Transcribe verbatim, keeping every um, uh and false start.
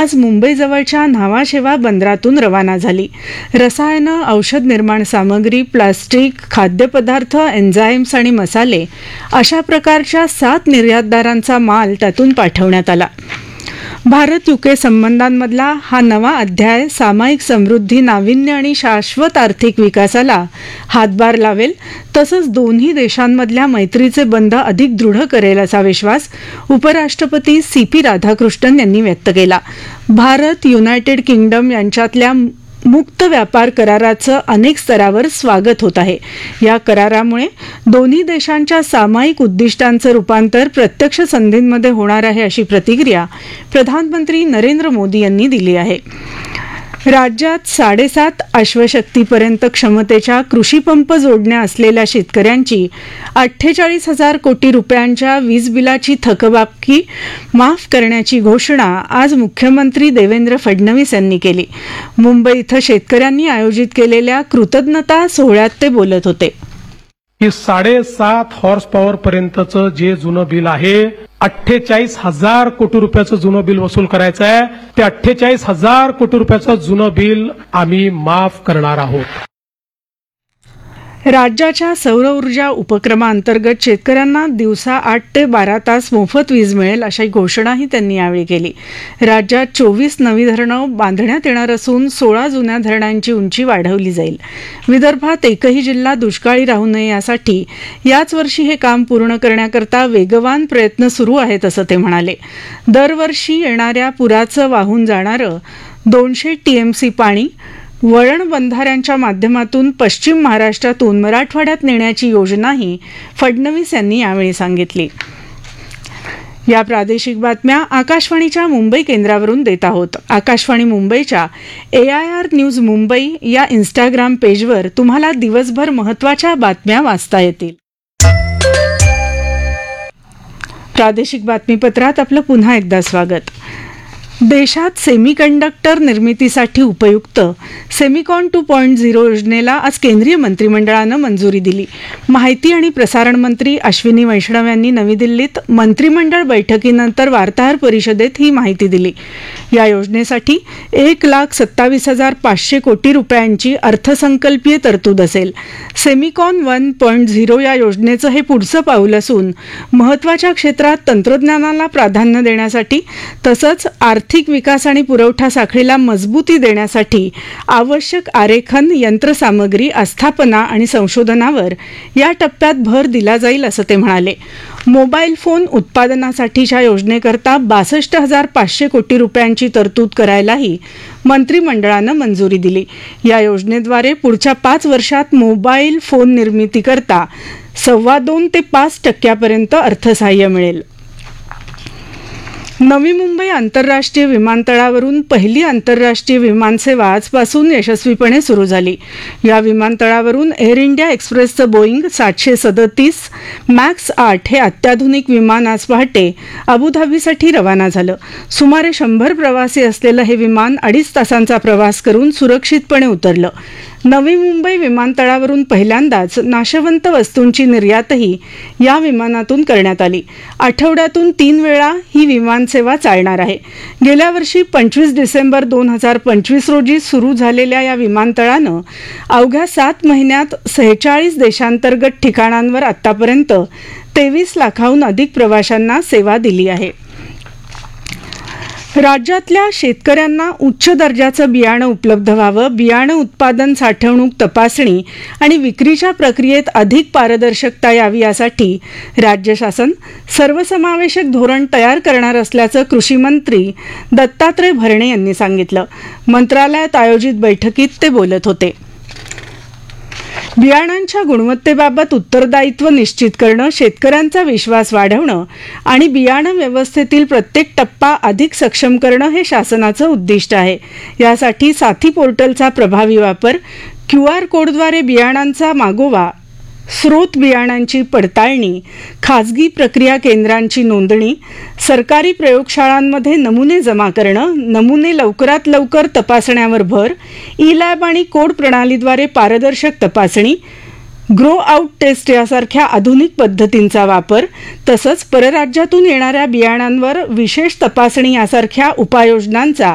आज मुंबईजवळच्या न्हावाशेवा बंदरातून रवाना झाली. रसायनं, औषध निर्माण सामग्री, प्लास्टिक, खाद्यपदार्थ, एन्झाईम्स आणि मसाले अशा प्रकारच्या सात निर्यातदारांचा माल त्यातून पाठवण्यात आला. भारत युके संबंधांमधला हा नवा अध्याय सामायिक समृद्धी, नाविन्य आणि शाश्वत आर्थिक विकासाला हातभार लावेल, तसंच दोन्ही देशांमधल्या मैत्रीचे बंध अधिक दृढ करेल असा विश्वास उपराष्ट्रपती सी पी राधाकृष्णन यांनी व्यक्त केला. भारत युनायटेड किंगडम यांच्यातल्या मुक्त व्यापार कराराचं अनेक स्तरावर स्वागत होत आहे. या करारामुळे दोन्ही देशांच्या सामायिक उद्दिष्टांचं रूपांतर प्रत्यक्ष संधींमध्ये होणार आहे अशी प्रतिक्रिया प्रधानमंत्री नरेंद्र मोदी यांनी दिली आहे. राज्यात साडेसात अश्वशक्तीपर्यंत क्षमतेच्या कृषीपंप जोडण्या असलेल्या शेतकऱ्यांची अठ्ठेचाळीस हजार कोटी रुपयांच्या वीज बिलाची थकबाकी माफ करण्याची घोषणा आज मुख्यमंत्री देवेंद्र फडणवीस यांनी केली. मुंबई इथं शेतकऱ्यांनी आयोजित केलेल्या कृतज्ञता सोहळ्यात ते बोलत होते. की साडेसात हॉर्स पॉवर पर्यंतचं जे जुनं बिल आहे, अठ्ठेचाळीस हजार कोटी रुपयाचं जुनं बिल वसूल करायचं आहे. ते अठ्ठेचाळीस हजार कोटी रुपयाचं जुनं बिल आम्ही माफ करणार आहोत. राज्याच्या सौर ऊर्जा उपक्रमाअंतर्गत शेतकऱ्यांना दिवसा आठ ते बारा तास मोफत वीज मिळेल अशी घोषणाही त्यांनी यावेळी केली. राज्यात चोवीस नवी धरणं बांधण्यात येणार असून सोळा जुन्या धरणांची उंची वाढवली जाईल. विदर्भात एकही जिल्हा दुष्काळी राहू नये यासाठी याच वर्षी हे काम पूर्ण करण्याकरता वेगवान प्रयत्न सुरू आहेत असं ते म्हणाले. दरवर्षी येणाऱ्या पुराचं वाहून जाणारं दोनशे टीएमसी पाणी वळण बंधाऱ्यांच्या माध्यमातून पश्चिम महाराष्ट्रातून मराठवाड्यात नेण्याची योजनाही फडणवीस यांनी यावेळी सांगितली. या प्रादेशिक बातम्या आकाशवाणीच्या मुंबई केंद्रावरून देत आहोत. आकाशवाणी मुंबईच्या ए आय आर न्यूज मुंबई या इंस्टाग्राम पेजवर तुम्हाला दिवसभर महत्त्वाच्या बातम्या वाचता येतील. प्रादेशिक बातमीपत्रात आपलं पुन्हा एकदा स्वागत. देशात सेमीकंडक्टर निर्मितीसाठी उपयुक्त सेमिकॉन टू पॉईंट झिरो योजनेला आज केंद्रीय मंत्रिमंडळानं मंजुरी दिली. माहिती आणि प्रसारण मंत्री अश्विनी वैष्णव यांनी नवी दिल्लीत मंत्रिमंडळ बैठकीनंतर वार्ताहर परिषदेत ही माहिती दिली. या योजनेसाठी एक लाख सत्तावीस हजार पाचशे कोटी रुपयांची अर्थसंकल्पीय तरतूद असेल. सेमिकॉन वन पॉईंट झिरो या योजनेचं हे पुढचं पाऊल असून महत्त्वाच्या क्षेत्रात तंत्रज्ञानाला प्राधान्य देण्यासाठी तसंच आर्थिक विकास आणि पुरवठा साखळीला मजबूती देण्यासाठी आवश्यक आरेखन, यंत्रसामग्री, आस्थापना आणि संशोधनावर या टप्प्यात भर दिला जाईल असं ते म्हणाले. मोबाईल फोन उत्पादनासाठीच्या योजनेकरता बासष्ट हजार पाचशे कोटी रुपयांची तरतूद करायलाही मंत्रिमंडळानं मंजुरी दिली. या योजनेद्वारे पुढच्या पाच वर्षात मोबाईल फोन निर्मितीकरता सव्वा दोन ते पाच टक्क्यापर्यंत अर्थसहाय्य मिळेल. नवी मुंबई आंतरराष्ट्रीय विमानतळावरून पहिली आंतरराष्ट्रीय विमानसेवा आजपासून यशस्वीपणे सुरू झाली. या विमानतळावरून एअर इंडिया एक्सप्रेसचं बोईंग सातशे सदतीस मॅक्स आठ हे अत्याधुनिक विमान आज पहाटे अबुधाबीसाठी रवाना झालं. सुमारे शंभर प्रवासी असलेलं हे विमान अडीच तासांचा प्रवास करून सुरक्षितपणे उतरलं. नवी मुंबई विमानतळावरून पहिल्यांदाच नाशवंत वस्तूंची निर्यातही या विमानातून करण्यात आली. आठवड्यातून तीन वेळा ही विमानसेवा चालणार आहे. गेल्या वर्षी पंचवीस डिसेंबर दोन हजार पंचवीस रोजी सुरू झालेल्या या विमानतळानं अवघ्या सात महिन्यात सेहेचाळीस देशांतर्गत ठिकाणांवर आतापर्यंत तेवीस लाखाहून अधिक प्रवाशांना सेवा दिली आहे. राज्यातल्या शेतकऱ्यांना उच्च दर्जाचं बियाणं उपलब्ध व्हावं, बियाणं उत्पादन, साठवणूक, तपासणी आणि विक्रीच्या प्रक्रियेत अधिक पारदर्शकता यावी यासाठी राज्य शासन सर्वसमावेशक धोरण तयार करणार असल्याचं कृषी मंत्री दत्तात्रय भरणे यांनी सांगितलं. मंत्रालयात आयोजित बैठकीत ते बोलत होते. बियाणांच्या गुणवत्तेबाबत उत्तरदायित्व निश्चित करणं, शेतकऱ्यांचा विश्वास वाढवणं आणि बियाणं व्यवस्थेतील प्रत्येक टप्पा अधिक सक्षम करणं हे शासनाचं उद्दिष्ट आहे. यासाठी साथी पोर्टलचा प्रभावी वापर, क्यू आर कोडद्वारे बियाणांचा मागोवा, स्रोत बियाणांची पडताळणी, खाजगी प्रक्रिया केंद्रांची नोंदणी, सरकारी प्रयोगशाळांमध्ये नमुने जमा करणं, नमुने लवकरात लवकर तपासण्यावर भर, ई लॅब आणि कोड प्रणालीद्वारे पारदर्शक तपासणी, ग्रो आउट टेस्ट यासारख्या आधुनिक पद्धतींचा वापर तसंच परराज्यातून येणाऱ्या बियाणांवर विशेष तपासणी यासारख्या उपाययोजनांचा